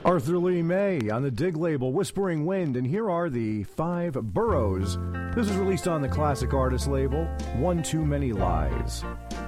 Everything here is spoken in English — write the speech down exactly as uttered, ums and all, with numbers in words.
Arthur Lee May on the Dig label, Whispering Wind, and here are the five boroughs. This is released on the Classic Artist label, One Too Many Lies.